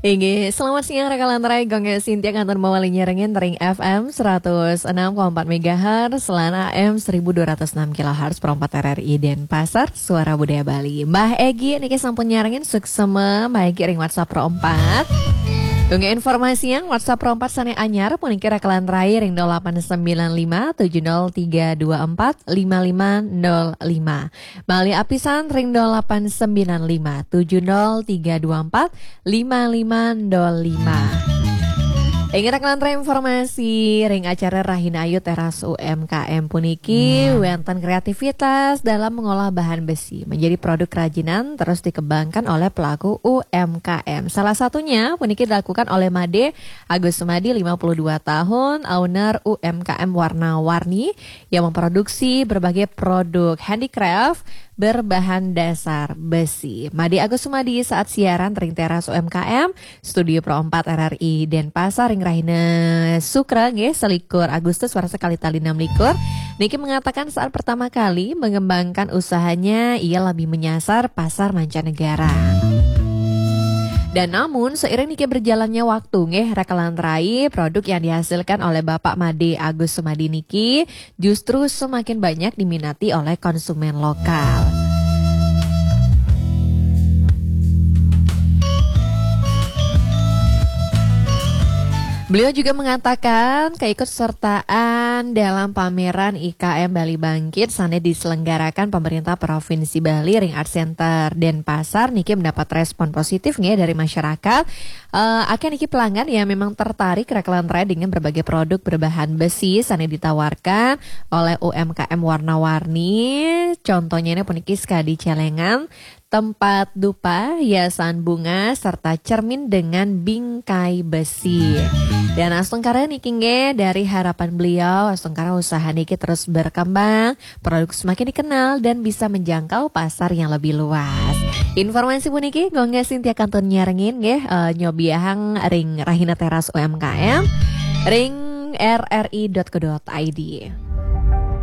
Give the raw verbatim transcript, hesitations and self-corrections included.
Inge, selamat siang rekan lantai Gongnya Sintia kantor mawalinya rengin Ring F M seratus enam koma empat megahertz, Selana A M seribu dua ratus enam kilohertz, perempat R R I Denpasar, Suara Budaya Bali. Mbah Egi, niki sampun nyarengin suksema Mbah Egi ring WhatsApp Pro empat. Tunggu informasi yang WhatsApp Pro empat sana anyar puniki rekalan rai ring nol delapan sembilan lima tujuh nol tiga dua empat lima lima nol lima. Bali apisan ring nol delapan sembilan lima tujuh nol tiga dua empat lima lima nol lima. Ingin rekalan rai informasi ring acara Rahina Ayu Teras U M K M puniki hmm. wenten kreativitas dalam mengolah bahan besi menjadi produk kerajinan terus dikembangkan oleh pelaku U M K M. Salah satunya puniki dilakukan oleh Made Agus Sumadi lima puluh dua tahun, owner U M K M Warna-Warni yang memproduksi berbagai produk handicraft berbahan dasar besi. Made Agus Sumadi saat siaran ring teras U M K M Studio Pro empat R R I Denpasar ring Rahina Sukra nge selikur Agustus warsa kali tali enam likur. Niki mengatakan saat pertama kali mengembangkan usahanya ia lebih menyasar pasar mancanegara. Dan namun seiring niki berjalannya waktu nggih rekalan rai produk yang dihasilkan oleh Bapak Made Agus Sumadi niki justru semakin banyak diminati oleh konsumen lokal. Beliau juga mengatakan keikutsertaan dalam pameran I K M Bali Bangkit sana diselenggarakan pemerintah Provinsi Bali Ring Art Center Denpasar niki mendapat respon positif nih dari masyarakat. Uh, akan niki pelanggan yang memang tertarik rekalan rai dengan berbagai produk berbahan besi sana ditawarkan oleh U M K M Warna-Warni. Contohnya ini puniki skadi celengan, tempat dupa, hiasan bunga, serta cermin dengan bingkai besi. Dan Astungkara niki nge dari harapan beliau, Astungkara usaha niki terus berkembang, produk semakin dikenal dan bisa menjangkau pasar yang lebih luas. Informasi puniki gongnya Sintia kantun nyarengin nge uh, nyobiahang ring Rahina Teras U M K M ring r r i dot co dot i d.